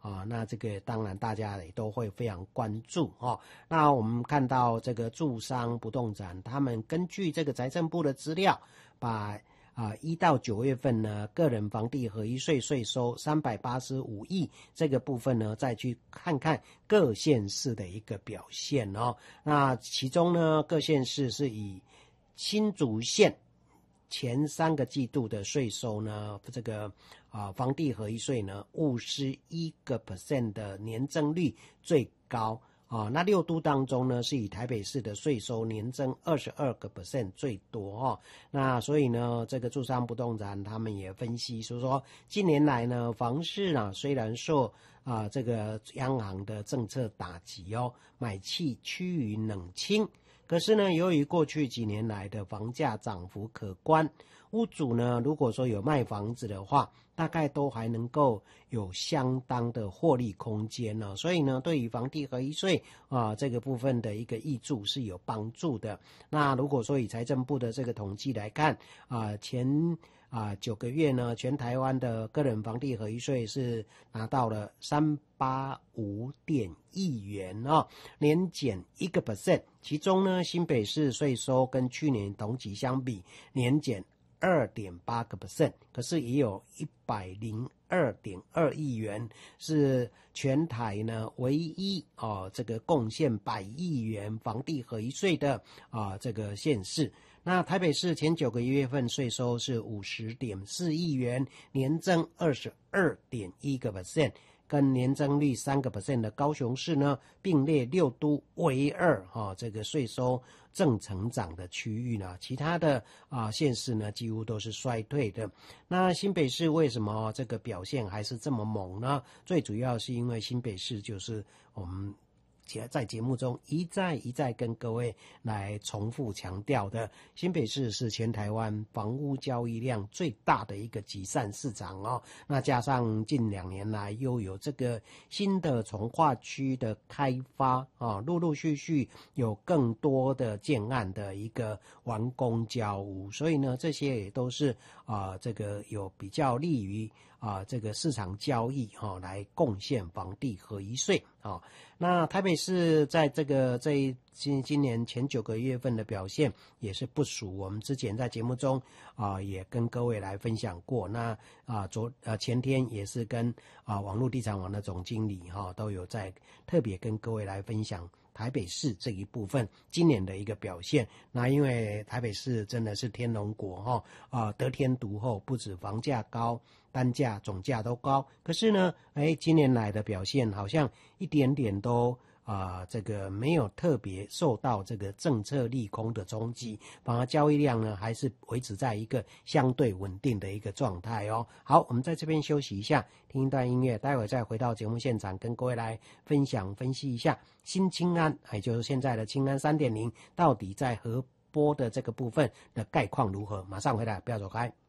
那这个当然大家也都会非常关注那我们看到这个住商不动产，他们根据这个财政部的资料，把1到9月份呢，个人房地合一税税收385亿这个部分呢，再去看看各县市的一个表现那其中呢，各县市是以新竹县前3个季度的税收呢，这个房地合一税呢51% 的年增率最高那6都当中呢，是以台北市的税收年增22% 最多那所以呢，这个住商不动产他们也分析说近年来呢，房市虽然受这个央行的政策打击买气趋于冷清，可是呢，由于过去几年来的房价涨幅可观，屋主呢，如果说有卖房子的话，大概都还能够有相当的获利空间呢，所以呢，对于房地合一税这个部分的一个挹注是有帮助的。那如果说以财政部的这个统计来看前9个月呢，全台湾的个人房地合一税是拿到了385亿元年减1%，其中呢，新北市税收跟去年同期相比年减2.8%， 可是也有102.2亿元是全台呢唯一这个贡献100亿元房地合一税的这个县市。那台北市前9个月份税收是50.4亿元，年增22.1%，跟年增率3% 的高雄市呢，并列6都唯2这个税收正成长的区域呢，其他的县市呢几乎都是衰退的。那新北市为什么这个表现还是这么猛呢？最主要是因为新北市就是我们在节目中一再跟各位来重复强调的，新北市是全台湾房屋交易量最大的一个集散市场那加上近2年来又有这个新的从化区的开发陆陆续续有更多的建案的一个完工交屋，所以呢，这些也都是这个有比较利于这个市场交易来贡献房地合一税那台北市在今年前9个月份的表现也是不俗，我们之前在节目中也跟各位来分享过。那前天也是跟网络地产网的总经理都有在特别跟各位来分享台北市这一部分今年的一个表现。那因为台北市真的是天龙国得天独厚，不止房价高，单价总价都高，可是呢今年来的表现好像一点点都这个没有特别受到这个政策利空的冲击，反而交易量呢还是维持在一个相对稳定的一个状态好，我们在这边休息一下，听一段音乐，待会再回到节目现场跟各位来分析一下新青安，也就是现在的青安 3.0 到底在核播的这个部分的概况如何。马上回来，不要走开。